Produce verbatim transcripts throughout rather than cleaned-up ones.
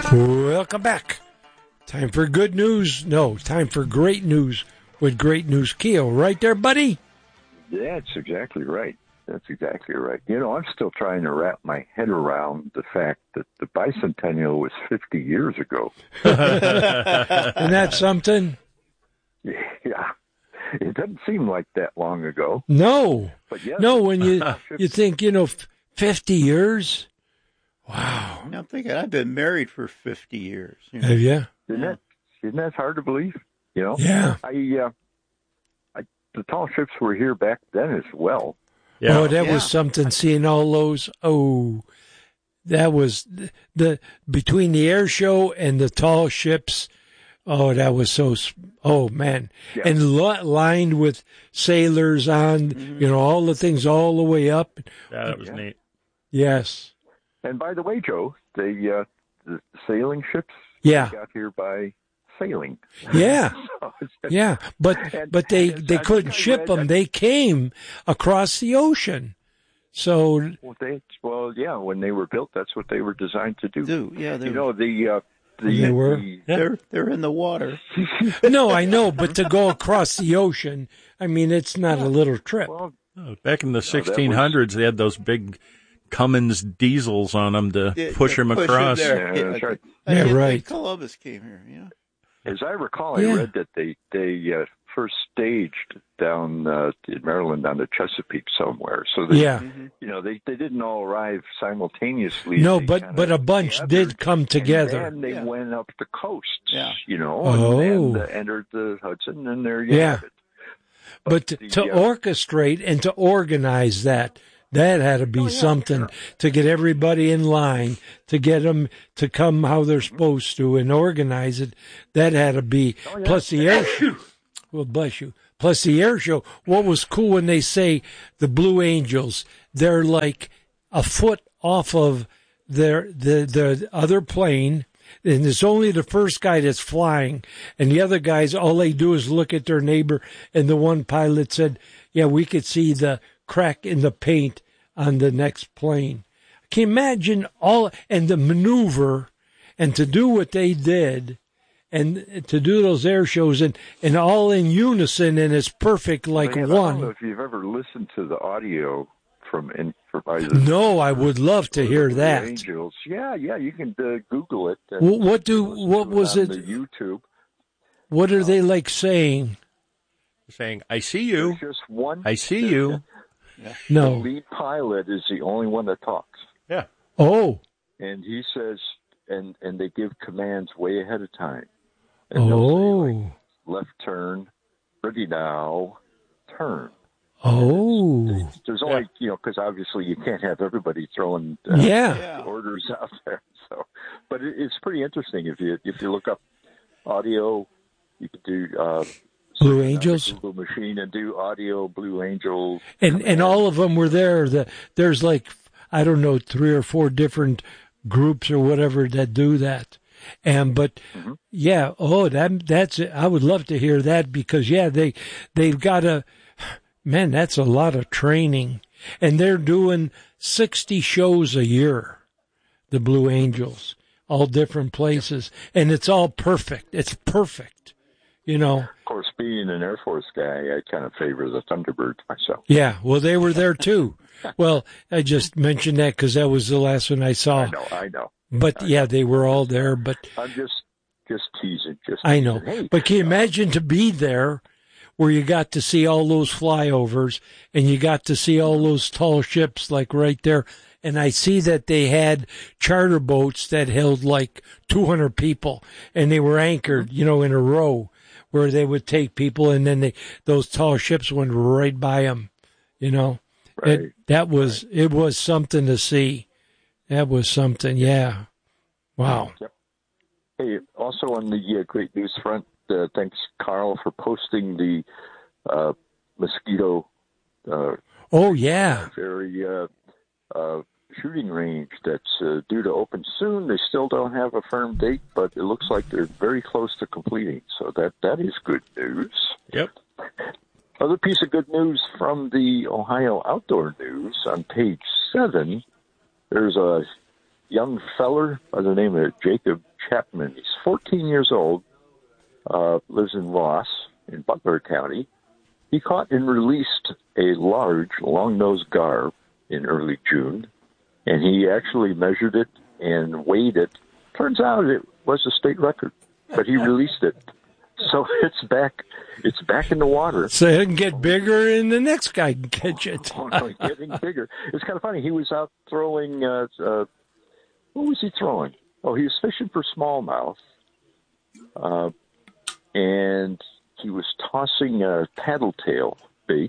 Welcome back. Time for good news. No, time for great news with Great News Keel. Right there, buddy? Yeah, that's exactly right. That's exactly right. You know, I'm still trying to wrap my head around the fact that the bicentennial was fifty years ago. Isn't that something? Yeah. It doesn't seem like that long ago. No. But yes, no, when you you think, you know, fifty years? Wow. I'm thinking I've been married for fifty years. You know? Have you? Isn't that, isn't that hard to believe? You know? Yeah. I, uh, I, the tall ships were here back then as well. Yeah. Oh, that yeah. was something, seeing all those. Oh, that was the, between the air show and the tall ships. Oh, that was so, oh, man. Yeah. And li- lined with sailors on, mm-hmm. you know, all the things all the way up. Yeah, that was yeah. neat. Yes. And by the way, Joe, the, uh, the sailing ships yeah. got here by sailing. Yeah. so yeah. But and, but they, they couldn't ship them. They came across the ocean. So. Well, they, well, yeah, when they were built, that's what they were designed to do. do yeah. You know, the. Uh, The, they were. The, they're they're in the water. No, I know, but to go across the ocean, I mean, it's not yeah. a little trip. Well, oh, back in the sixteen hundreds, was... they had those big Cummins diesels on them to yeah, push them push across. Them yeah, yeah, that's right. Yeah, right. Columbus came here. Yeah. As I recall, yeah. I read that they they uh, first staged down uh, in Maryland on the Chesapeake somewhere. So they, yeah, you know, they, they didn't all arrive simultaneously. No, but but a bunch gathered, did come together. And then they yeah. went up the coast. Yeah. You know, oh. and, and uh, entered the Hudson, and there you yeah. have it. But, but to, the, to uh, orchestrate and to organize that. That had to be oh, yeah, something sure. to get everybody in line, to get them to come how they're supposed to and organize it. That had to be, oh, yeah. plus the air show. Well, bless you. Plus the air show. What was cool when they say the Blue Angels, they're like a foot off of their the, the other plane, and it's only the first guy that's flying, and the other guys, all they do is look at their neighbor, and the one pilot said, yeah, we could see the crack in the paint on the next plane. Can you imagine all, and the maneuver, and to do what they did, and to do those air shows, and, and all in unison, and it's perfect like well, one. I don't know if you've ever listened to the audio from, in, from either. No, I would love to hear that. Angels. Yeah, yeah, you can uh, Google it. What, what do, what was it? The YouTube. What are they like saying? Saying, I see you. There's just one. I see you. Yeah. No. The lead pilot is the only one that talks. Yeah. Oh. And he says, and, and they give commands way ahead of time. And oh. Say, like, left turn, ready now, turn. Oh. There's only, yeah. you know, because obviously you can't have everybody throwing uh, yeah. orders out there. So, but it, it's pretty interesting if you if you look up audio, you can do. Uh, Blue Angels Google machine and do audio Blue Angels, and and all of them were there. The, there's like I don't know three or four different groups or whatever that do that, and but mm-hmm. yeah, oh that that's I would love to hear that because yeah they they've got a man that's a lot of training and they're doing sixty shows a year, the Blue Angels, all different places, and it's all perfect. It's perfect. You know, of course, being an Air Force guy, I kind of favor the Thunderbirds myself. Yeah, well, they were there too. Well, I just mentioned that because that was the last one I saw. I know, I know. But I yeah, know. they were all there. But I'm just, just teasing. Just I know. Teasing. Hey, but can you imagine to be there, where you got to see all those flyovers and you got to see all those tall ships, like right there. And I see that they had charter boats that held like two hundred people, and they were anchored, you know, in a row, where they would take people, and then they, those tall ships went right by them, you know. Right. It, that was, right. It was something to see. That was something, yeah. Wow. Yep. Hey, also on the uh, great news front, uh, thanks, Carl, for posting the uh, mosquito. Uh, oh, yeah. Very uh, uh, shooting range that's uh, due to open soon. They still don't have a firm date, but it looks like they're very close to completing. So that, that is good news. Yep. Other piece of good news from the Ohio Outdoor News on page seven. There's a young feller by the name of Jacob Chapman. He's fourteen years old, uh, lives in Ross in Butler County. He caught and released a large long-nosed gar in early June, and he actually measured it and weighed it. Turns out it was a state record, but he released it. So it's back. It's back in the water. So it can get bigger, and the next guy can catch it. Oh, no, getting bigger. It's kind of funny. He was out throwing. Uh, uh, what was he throwing? Oh, he was fishing for smallmouth, uh, and he was tossing a paddle tail bait.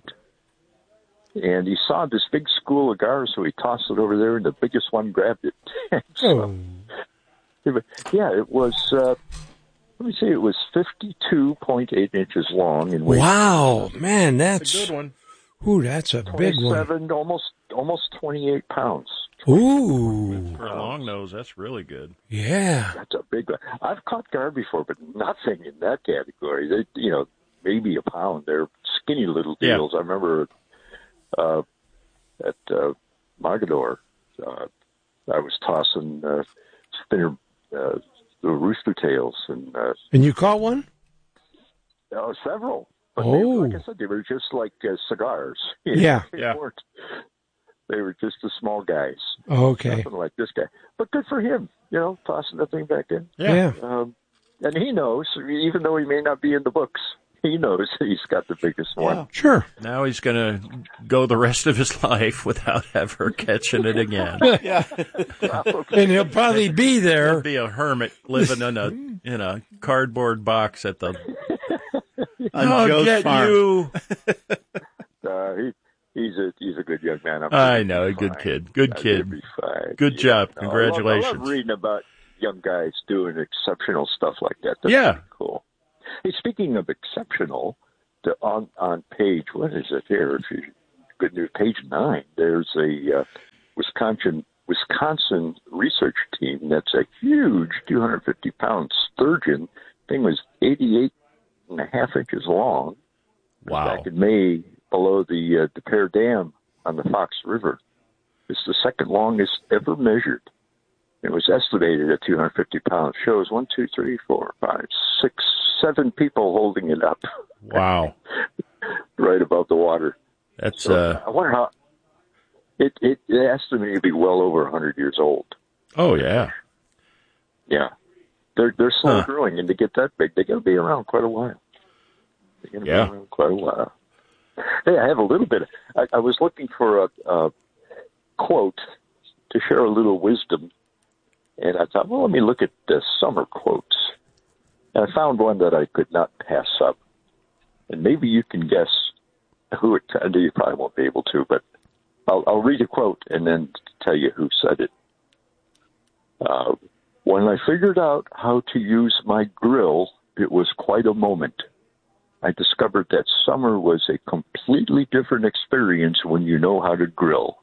And he saw this big school of gar, so he tossed it over there, and the biggest one grabbed it. so, oh. Yeah, it was. Uh, Let me see, it was fifty-two point eight inches long. And weighed wow, man, that's a good one. Ooh, that's a big one. almost almost twenty-eight pounds. Ooh. For a long nose, that's really good. Yeah. That's a big one. I've caught gar before, but nothing in that category. They, you know, maybe a pound. They're skinny little deals. Yeah. I remember uh, at uh, Mogador, uh, I was tossing uh, spinner uh, the rooster tails, and uh, and you caught one? Uh, several. But oh, they, like I said, they were just like uh, cigars. Yeah, they yeah. weren't. They were just the small guys. Oh, okay, nothing like this guy. But good for him, you know, tossing that thing back in. Yeah, um, and he knows, even though he may not be in the books, he knows he's got the biggest yeah. one. Sure. Now he's going to go the rest of his life without ever catching it again. Yeah. And he'll probably be there. He'll be a hermit living in a in a cardboard box at the. On I'll Joe's get farm. you. uh, he, he's a he's a good young man. I'm I know, a fine. good kid. Good Uh, kid. be fine. Good yeah. job. No, Congratulations. I love, I love reading about young guys doing exceptional stuff like that. That's Yeah. pretty cool. Hey, speaking of exceptional, the, on on page, what is it here? If you, good news, page nine. There's a uh, Wisconsin Wisconsin research team that's a huge two hundred fifty pound sturgeon. Thing was eighty-eight and a half inches long. Wow! Back in May, below the uh, De Pere Dam on the Fox River, it's the second longest ever measured. It was estimated at two hundred fifty pounds. Shows one, two, three, four, five, six, seven people holding it up. Wow. Right above the water. That's, so, uh... I wonder how... It, it, it estimated to be well over one hundred years old. Oh, yeah. Yeah. They're, they're slow huh. growing, and to get that big, they got to be around quite a while. They're going to yeah. be around quite a while. Hey, I have a little bit... Of, I, I was looking for a, a quote to share a little wisdom. And I thought, well, let me look at the summer quotes. And I found one that I could not pass up. And maybe you can guess who it, I know you probably won't be able to, but I'll, I'll read a quote and then tell you who said it. Uh, when I figured out how to use my grill, it was quite a moment. I discovered that summer was a completely different experience when you know how to grill.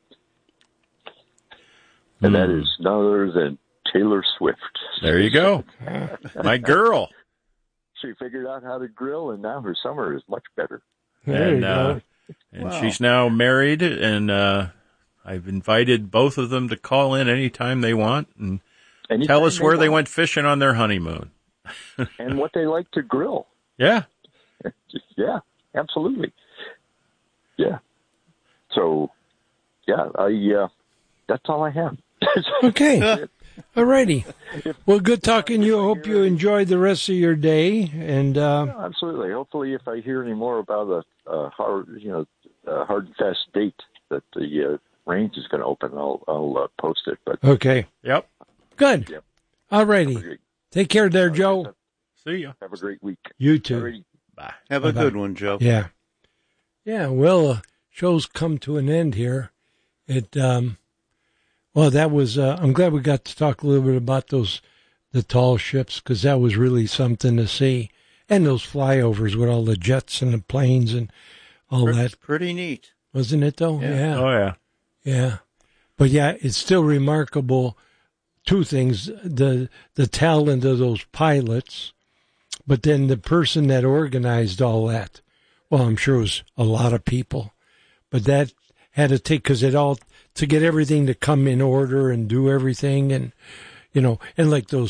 And that is none other than Taylor Swift. There you go. My girl. She figured out how to grill, and now her summer is much better. There and you uh, go. and Wow. she's now married, and uh, I've invited both of them to call in anytime they want and Anytime tell us where they want. went fishing on their honeymoon. And what they like to grill. Yeah. Yeah, absolutely. Yeah. So, yeah, I uh, that's all I have. Okay. All righty. Well, good talking to you. I hope you enjoyed the rest of your day. And uh, Yeah, absolutely. Hopefully, if I hear any more about a, a hard, you know, a hard and fast date that the uh, range is going to open, I'll I'll uh, post it. But okay. Yep. Good. Yep. All righty. Take care there, Joe. See ya. Have a great week. You too. Alrighty. Bye. Have a Bye-bye. good one, Joe. Yeah. Yeah. Well, uh, show's come to an end here. It, um, well, that was, uh, I'm glad we got to talk a little bit about those, the tall ships, because that was really something to see. And those flyovers with all the jets and the planes and all Pretty, that. pretty neat. Wasn't it, though? Yeah. Yeah. Oh, yeah. Yeah. But yeah, it's still remarkable. Two things, the the talent of those pilots, but then the person that organized all that. Well, I'm sure it was a lot of people, but that had to take, because it all, to get everything to come in order and do everything, and, you know, and like those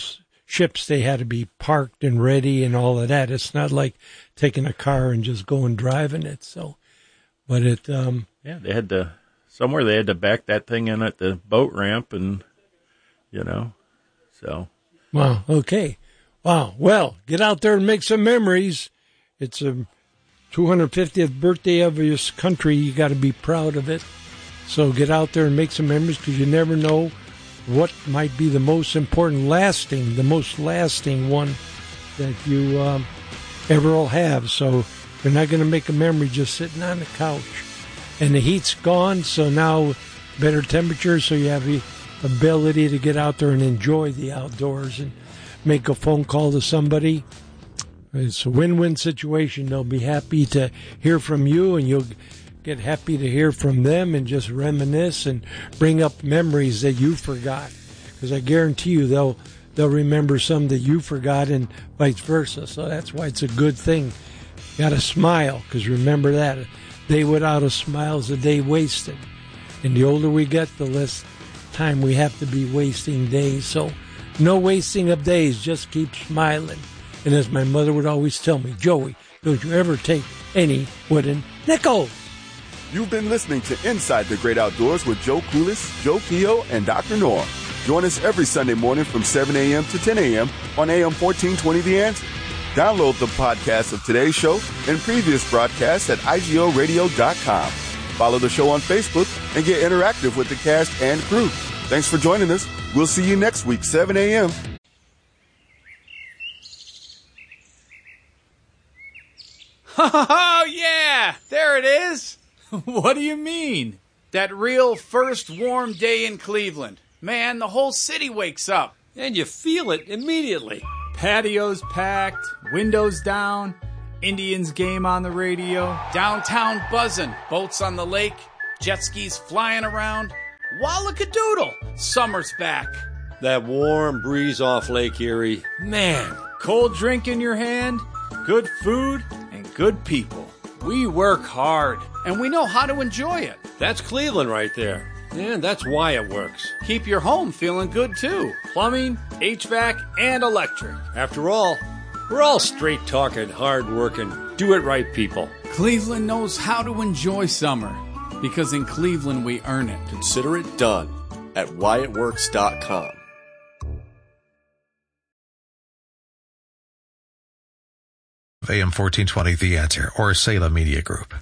ships, they had to be parked and ready and all of that. It's not like taking a car and just going driving it. So, but it, um, yeah, they had to, somewhere they had to back that thing in at the boat ramp and, you know, so. Wow. Okay. Wow. Well, get out there and make some memories. It's a two hundred fiftieth birthday of your country. You got to be proud of it. So get out there and make some memories, because you never know what might be the most important, lasting, the most lasting one that you um, ever will have. So you're not going to make a memory just sitting on the couch. And the heat's gone, so now better temperature, so you have the ability to get out there and enjoy the outdoors and make a phone call to somebody. It's a win-win situation. They'll be happy to hear from you, and you'll get happy to hear from them and just reminisce and bring up memories that you forgot. Because I guarantee you they'll they'll remember some that you forgot, and vice versa. So that's why it's a good thing. You got to smile, because remember that. A day without a smile is a day wasted. And the older we get, the less time we have to be wasting days. So no wasting of days, just keep smiling. And as my mother would always tell me, Joey, don't you ever take any wooden nickels. You've been listening to Inside the Great Outdoors with Joe Kulis, Joe Keogh, and Doctor Norm. Join us every Sunday morning from seven a.m. to ten a.m. on A M fourteen twenty The Answer. Download the podcast of today's show and previous broadcasts at I G O radio dot com. Follow the show on Facebook and get interactive with the cast and crew. Thanks for joining us. We'll see you next week, seven a.m. Oh, yeah! There it is! What do you mean? That real first warm day in Cleveland. Man, the whole city wakes up. And you feel it immediately. Patios packed, windows down, Indians game on the radio, downtown buzzing, boats on the lake, jet skis flying around. Wallakadoodle! Summer's back. That warm breeze off Lake Erie. Man, cold drink in your hand, good food, and good people. We work hard, and we know how to enjoy it. That's Cleveland right there. And that's why it works. Keep your home feeling good, too. Plumbing, H V A C, and electric. After all, we're all straight-talking, hard-working, do-it-right people. Cleveland knows how to enjoy summer, because in Cleveland we earn it. Consider it done at why it works dot com. A M fourteen twenty The Answer, or Salem Media Group.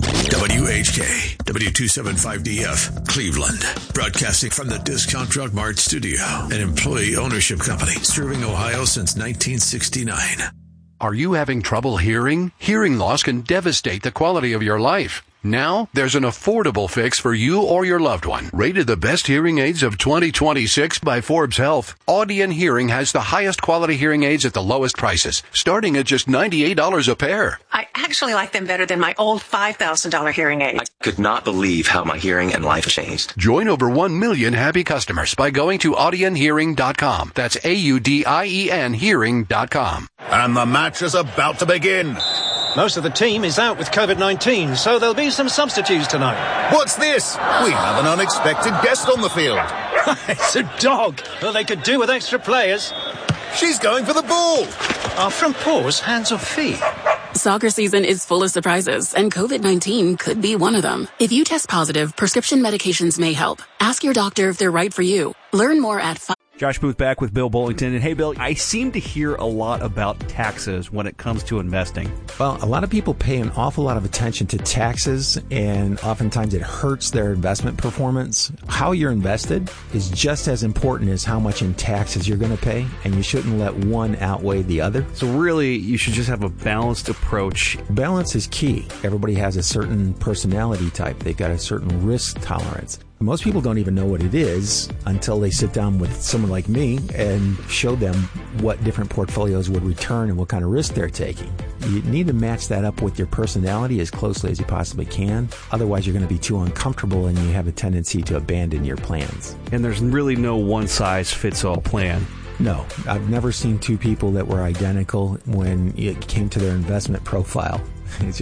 W H K, W two seventy-five D F, Cleveland. Broadcasting from the Discount Drug Mart studio, an employee ownership company serving Ohio since nineteen sixty-nine. Are you having trouble hearing? Hearing loss can devastate the quality of your life. Now, there's an affordable fix for you or your loved one. Rated the best hearing aids of twenty twenty-six by Forbes Health, Audion Hearing has the highest quality hearing aids at the lowest prices, starting at just ninety-eight dollars a pair. I actually like them better than my old five thousand dollars hearing aid. I could not believe how my hearing and life changed. Join over one million happy customers by going to Audion Hearing dot com. That's A U D I E N Hearing dot com. And the match is about to begin. Most of the team is out with COVID nineteen, so there'll be some substitutes tonight. What's this? We have an unexpected guest on the field. It's a dog. Well, they could do with extra players. She's going for the ball. Are from paws, hands or feet? Soccer season is full of surprises, and COVID nineteen could be one of them. If you test positive, prescription medications may help. Ask your doctor if they're right for you. Learn more at... Fi- Josh Booth back with Bill Bullington. And hey, Bill, I seem to hear a lot about taxes when it comes to investing. Well, a lot of people pay an awful lot of attention to taxes, and oftentimes it hurts their investment performance. How you're invested is just as important as how much in taxes you're going to pay, and you shouldn't let one outweigh the other. So really, you should just have a balanced approach. Balance is key. Everybody has a certain personality type. They've got a certain risk tolerance. Most people don't even know what it is until they sit down with someone like me and show them what different portfolios would return and what kind of risk they're taking. You need to match that up with your personality as closely as you possibly can. Otherwise, you're going to be too uncomfortable and you have a tendency to abandon your plans. And there's really no one-size-fits-all plan. No, I've never seen two people that were identical when it came to their investment profile. It's just...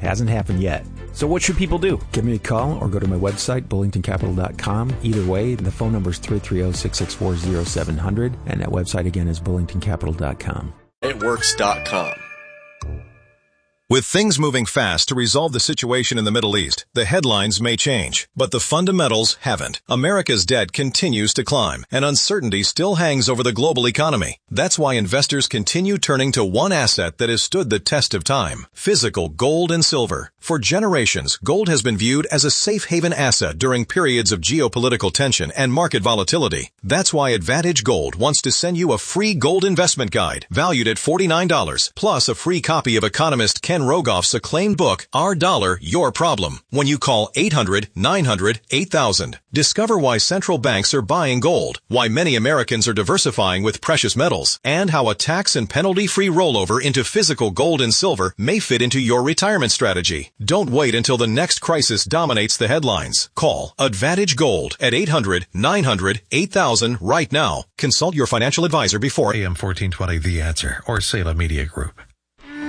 Hasn't happened yet. So what should people do? Give me a call or go to my website, bullington capital dot com. Either way, the phone number is three three zero, six six four, zero seven zero zero, and that website again is bullington capital dot com. It works dot com. With things moving fast to resolve the situation in the Middle East, the headlines may change, but the fundamentals haven't. America's debt continues to climb, and uncertainty still hangs over the global economy. That's why investors continue turning to one asset that has stood the test of time: physical gold and silver. For generations, gold has been viewed as a safe haven asset during periods of geopolitical tension and market volatility. That's why Advantage Gold wants to send you a free gold investment guide valued at forty-nine dollars, plus a free copy of economist Ken Rogoff's acclaimed book, Our Dollar, Your Problem, when you call eight hundred, nine hundred, eight thousand. Discover why central banks are buying gold, why many Americans are diversifying with precious metals, and how a tax and penalty-free rollover into physical gold and silver may fit into your retirement strategy. Don't wait until the next crisis dominates the headlines. Call Advantage Gold at eight hundred, nine hundred, eight thousand right now. Consult your financial advisor before. A M fourteen twenty, The Answer, or Salem Media Group.